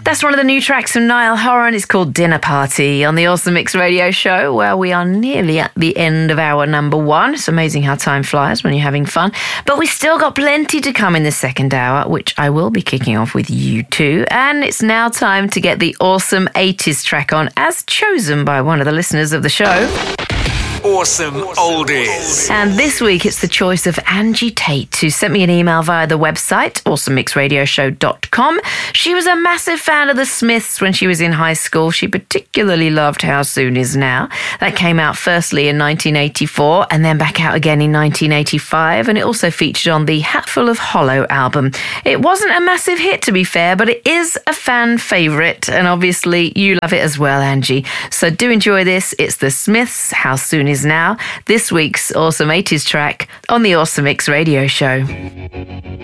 That's one of the new tracks from Niall Horan. It's called Dinner Party on the Awesome Mix Radio Show, where we are nearly at the end of hour number one. It's amazing how time flies when you're having fun. But we still got plenty to come in the second hour, which I will be kicking off with you too. And it's now time to get the awesome 80s track on, as chosen by one of the listeners of the show. Awesome Oldies. And this week it's the choice of Angie Tate, who sent me an email via the website, awesomemixradioshow.com. She was a massive fan of the Smiths when she was in high school. She particularly loved How Soon Is Now. That came out firstly in 1984 and then back out again in 1985, and it also featured on the Hatful of Hollow album. It wasn't a massive hit, to be fair, but it is a fan favourite, and obviously you love it as well, Angie. So do enjoy this. It's the Smiths, How Soon Is Now, this week's awesome 80s track on the Awesome Mix Radio Show.